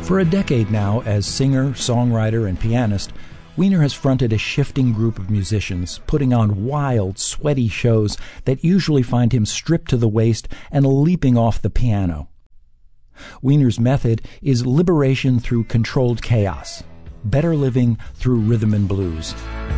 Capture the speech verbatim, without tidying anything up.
For a decade now, as singer, songwriter, and pianist, Weiner has fronted a shifting group of musicians, putting on wild, sweaty shows that usually find him stripped to the waist and leaping off the piano. Weiner's method is liberation through controlled chaos, better living through rhythm and blues.